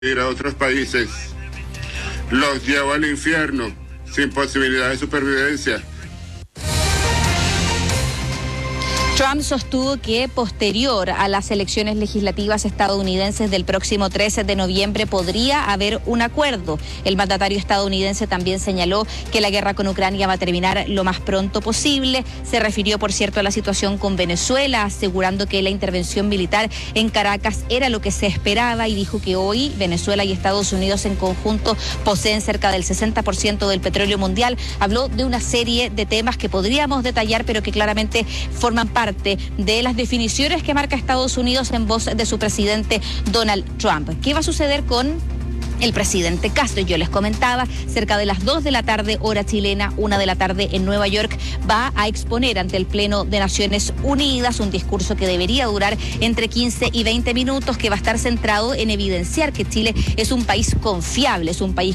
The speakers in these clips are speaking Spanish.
ir a otros países. Los llevo al infierno, sin posibilidad de supervivencia. Trump sostuvo que posterior a las elecciones legislativas estadounidenses del próximo 13 de noviembre podría haber un acuerdo. El mandatario estadounidense también señaló que la guerra con Ucrania va a terminar lo más pronto posible. Se refirió, por cierto, a la situación con Venezuela, asegurando que la intervención militar en Caracas era lo que se esperaba y dijo que hoy Venezuela y Estados Unidos en conjunto poseen cerca del 60% del petróleo mundial. Habló de una serie de temas que podríamos detallar, pero que claramente forman parte de las definiciones que marca Estados Unidos en voz de su presidente Donald Trump. ¿Qué va a suceder con el presidente Castro? Yo les comentaba, cerca de las 2 de la tarde, hora chilena, 1 de la tarde en Nueva York, va a exponer ante el Pleno de Naciones Unidas un discurso que debería durar entre 15 y 20 minutos, que va a estar centrado en evidenciar que Chile es un país confiable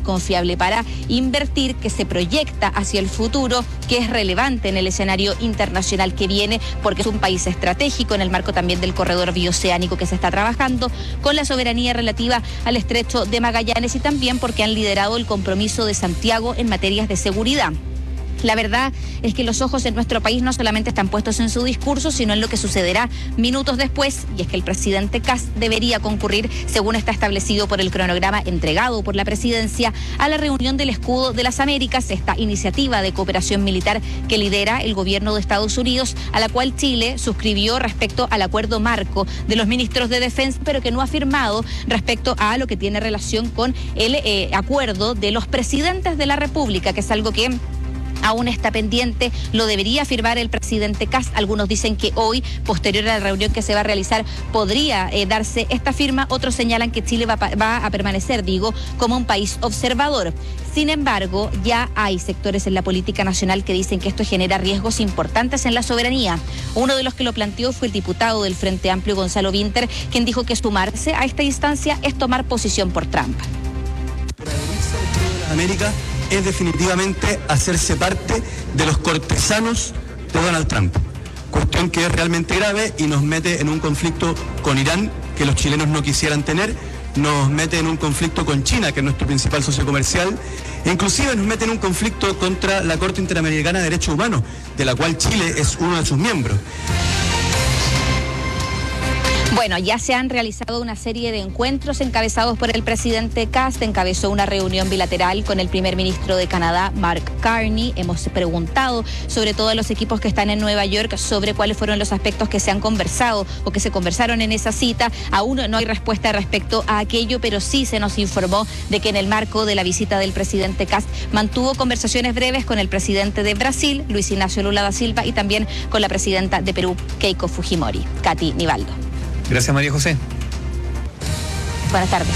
para invertir, que se proyecta hacia el futuro, que es relevante en el escenario internacional que viene, porque es un país estratégico en el marco también del corredor bioceánico que se está trabajando, con la soberanía relativa al Estrecho de Magallanes, y también porque han liderado el compromiso de Santiago en materias de seguridad. La verdad es que los ojos en nuestro país no solamente están puestos en su discurso, sino en lo que sucederá minutos después, y es que el presidente Kast debería concurrir, según está establecido por el cronograma entregado por la presidencia, a la reunión del Escudo de las Américas, esta iniciativa de cooperación militar que lidera el gobierno de Estados Unidos, a la cual Chile suscribió respecto al acuerdo marco de los ministros de defensa, pero que no ha firmado respecto a lo que tiene relación con el acuerdo de los presidentes de la República, que es algo que aún está pendiente, lo debería firmar el presidente Kast. Algunos dicen que hoy, posterior a la reunión que se va a realizar, podría darse esta firma. Otros señalan que Chile va a permanecer, como un país observador. Sin embargo, ya hay sectores en la política nacional que dicen que esto genera riesgos importantes en la soberanía. Uno de los que lo planteó fue el diputado del Frente Amplio, Gonzalo Vinter, quien dijo que sumarse a esta instancia es tomar posición por Trump. América es definitivamente hacerse parte de los cortesanos de Donald Trump. Cuestión que es realmente grave y nos mete en un conflicto con Irán que los chilenos no quisieran tener, nos mete en un conflicto con China, que es nuestro principal socio comercial, e inclusive nos mete en un conflicto contra la Corte Interamericana de Derechos Humanos, de la cual Chile es uno de sus miembros. Bueno, ya se han realizado una serie de encuentros encabezados por el presidente Kast. Encabezó una reunión bilateral con el primer ministro de Canadá, Mark Carney. Hemos preguntado sobre todo a los equipos que están en Nueva York sobre cuáles fueron los aspectos que se han conversado o que se conversaron en esa cita. Aún no hay respuesta respecto a aquello, pero sí se nos informó de que en el marco de la visita del presidente Kast mantuvo conversaciones breves con el presidente de Brasil, Luis Ignacio Lula da Silva, y también con la presidenta de Perú, Keiko Fujimori. Katy Nivaldo. Gracias, María José. Buenas tardes.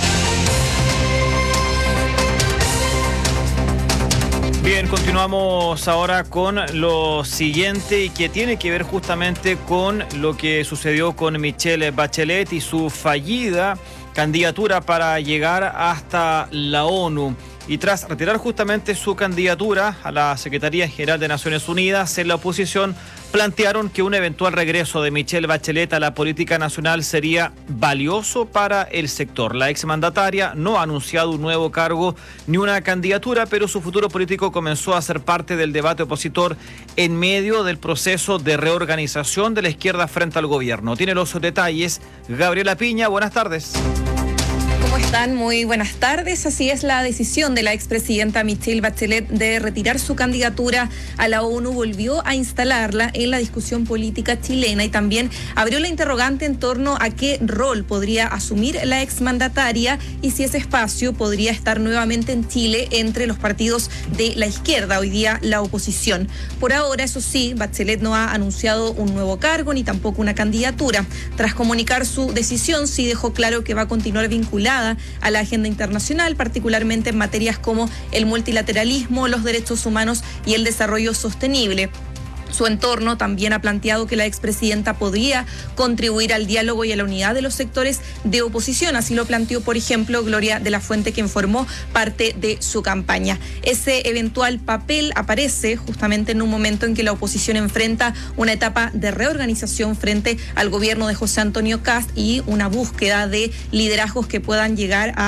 Bien, continuamos ahora con lo siguiente y que tiene que ver justamente con lo que sucedió con Michelle Bachelet y su fallida candidatura para llegar hasta la ONU. Y tras retirar justamente su candidatura a la Secretaría General de Naciones Unidas, en la oposición plantearon que un eventual regreso de Michelle Bachelet a la política nacional sería valioso para el sector. La exmandataria no ha anunciado un nuevo cargo ni una candidatura, pero su futuro político comenzó a ser parte del debate opositor en medio del proceso de reorganización de la izquierda frente al gobierno. Tiene los detalles Gabriela Piña. Buenas tardes. ¿Cómo están? Muy buenas tardes. Así es, la decisión de la expresidenta Michelle Bachelet de retirar su candidatura a la ONU volvió a instalarla en la discusión política chilena y también abrió la interrogante en torno a qué rol podría asumir la exmandataria y si ese espacio podría estar nuevamente en Chile entre los partidos de la izquierda, hoy día la oposición. Por ahora, eso sí, Bachelet no ha anunciado un nuevo cargo ni tampoco una candidatura. Tras comunicar su decisión, sí dejó claro que va a continuar vinculada a la agenda internacional, particularmente en materias como el multilateralismo, los derechos humanos y el desarrollo sostenible. Su entorno también ha planteado que la expresidenta podría contribuir al diálogo y a la unidad de los sectores de oposición. Así lo planteó, por ejemplo, Gloria de la Fuente, quien formó parte de su campaña. Ese eventual papel aparece justamente en un momento en que la oposición enfrenta una etapa de reorganización frente al gobierno de José Antonio Kast y una búsqueda de liderazgos que puedan llegar a